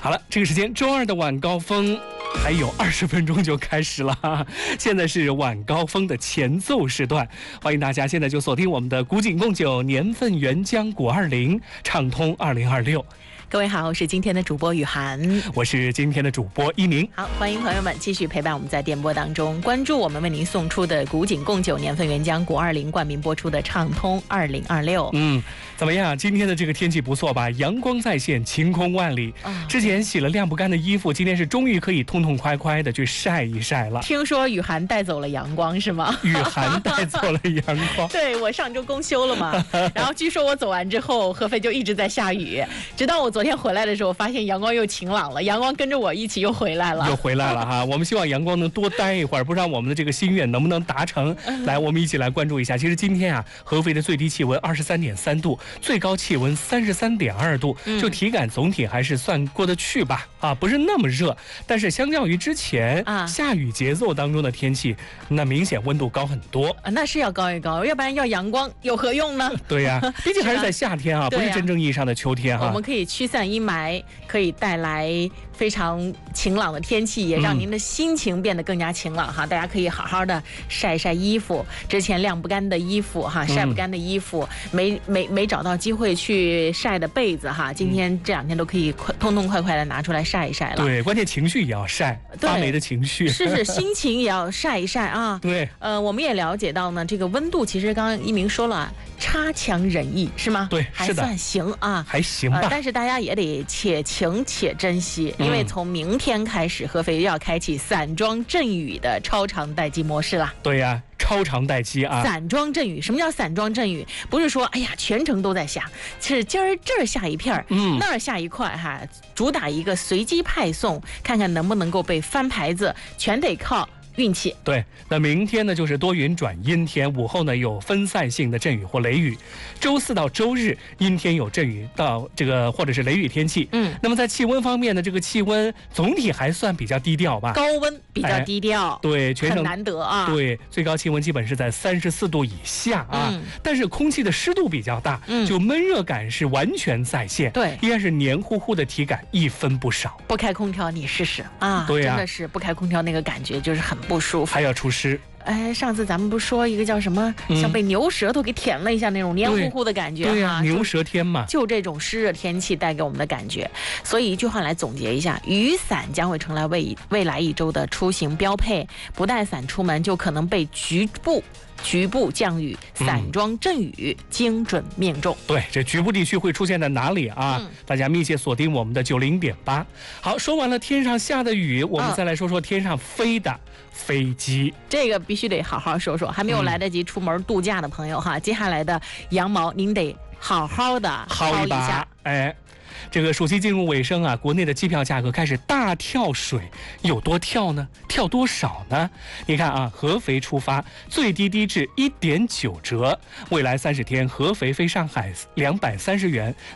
好了，这个时间周二的晚高峰还有20分钟就开始了，现在是晚高峰的前奏时段，欢迎大家现在就锁定我们的古井贡酒年份原浆520，畅通2026。 各位好，我是今天的主播雨涵， 我是今天的主播一鸣。 好，欢迎朋友们继续陪伴我们在电波当中，关注我们为您送出的古井贡酒年份原浆520冠名播出的畅通2026。 怎么样？今天的这个天气不错吧？阳光在线，晴空万里。之前洗了晾不干的衣服，今天是终于可以痛痛快快的去晒一晒了。 听说雨涵带走了阳光是吗？ 雨涵带走了阳光。 对，我上周公休了嘛，然后据说我走完之后，合肥就一直在下雨，直到我昨天回来的时候，发现阳光又晴朗了，阳光跟着我一起又回来了。哈。我们希望阳光能多待一会儿，不知道我们的这个心愿能不能达成。来，我们一起来关注一下。其实今天啊，合肥的最低气温23.3度，最高气温33.2度，就体感总体还是算过得去吧。不是那么热，但是相较于之前下雨节奏当中的天气，那明显温度高很多。那是要高一高，要不然要阳光有何用呢？ 对呀，毕竟还是在夏天不是真正意义上的秋天我们可以驱散阴霾，可以带来非常晴朗的天气，也让您的心情变得更加晴朗大家可以好好的晒晒衣服，之前晾不干的衣服晒不干的衣服，没找到机会去晒的被子今天这2天都可以痛痛快快的拿出来晒一晒了。 对，关键情绪也要晒，发霉的情绪是心情也要晒一晒对， 我们也了解到呢，这个温度其实刚刚一鸣说了，差强人意是吗？ 对， 还算行还行吧。 但是大家也得且行且珍惜，因为从明天开始，合肥要开启散装阵雨的超长待机模式了。 对呀，超长待机散装阵雨，什么叫散装阵雨？不是说全程都在下，是今儿这儿下一片那儿下一块主打一个随机派送，看看能不能够被翻牌子，全得靠运气。 对，那明天呢就是多云转阴天，午后呢有分散性的阵雨或雷雨。周4到周日阴天有阵雨到这个或者是雷雨天气。那么在气温方面呢，这个气温总体还算比较低调吧， 高温比较低调。 对，全程很难得对，最高气温基本是在34度以下但是空气的湿度比较大，就闷热感是完全在线。 对， 依然是黏糊糊的体感一分不少。 不开空调你试试对真的是不开空调那个感觉就是很不舒服， 还要除湿。 上次咱们不说一个叫什么，像被牛舌头给舔了一下那种黏糊糊的感觉。 对呀，牛舌天嘛， 就这种湿热天气带给我们的感觉。所以一句话来总结一下，雨伞将会成为未来1周的出行标配，不带伞出门就可能被局部降雨，散装阵雨精准命中。 对，这局部地区会出现在哪里大家密切锁定我们的90.8。好，说完了天上下的雨，我们再来说说天上飞的飞机。 这个必须得好好说说，还没有来得及出门度假的朋友接下来的羊毛您得好好的薅一下。 这个暑期进入尾声国内的机票价格开始大跳水，有多跳呢？跳多少呢？你看合肥出发最低低至1.9折，未来30天合肥飞上海230元，